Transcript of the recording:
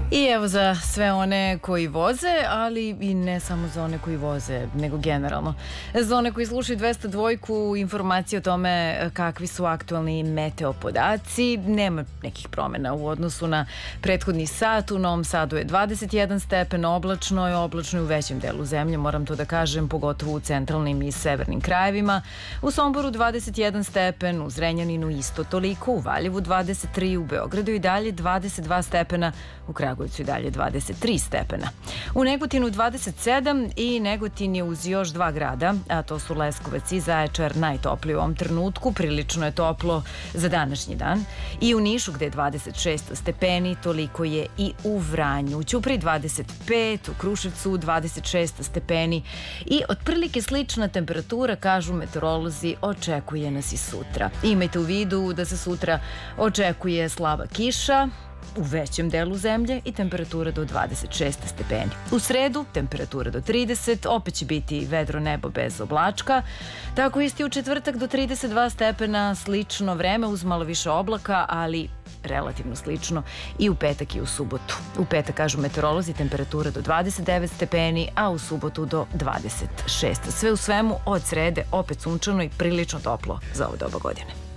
I evo za sve one koji voze, ali i ne samo za one koji voze, nego generalno. Za one koji slušaju 202 informacije o tome kakvi su aktualni meteo podaci, nema nekih promjena u odnosu na prethodni sat. U Novom Sadu je 21 stepen, oblačno je u većem delu zemlje, moram to da kažem, pogotovo u centralnim i severnim krajevima. U Somboru 21 stepen, u Zrenjaninu isto toliko, u Valjevu 23, u Beogradu i dalje 22 stepena, u Kragujevcu i dalje 23 stepena. U Negotinu 27 i Negotin je uz još dva grada, a to su Leskovac i Zaječar, najtopliji u ovom trenutku, prilično je toplo za današnji dan. I u Nišu gde je 26 stepeni, toliko je i u Vranju. U Ćupriji 25, u Kruševcu 26 stepeni i otprilike slična temperatura, kažu meteorolozi, očekuje nas i sutra. Imajte u vidu da se sutra očekuje slaba kiša u većem delu zemlje i temperatura do 26 stepeni. U sredu temperatura do 30, opet će biti vedro nebo bez oblačka. Tako isti u četvrtak do 32 stepena, slično vreme uz malo više oblaka, ali relativno slično i u petak i u subotu. U petak, kažu meteorolozi, temperatura do 29 stepeni, a u subotu do 26. Sve u svemu, od srede opet sunčano i prilično toplo za ovo doba godine.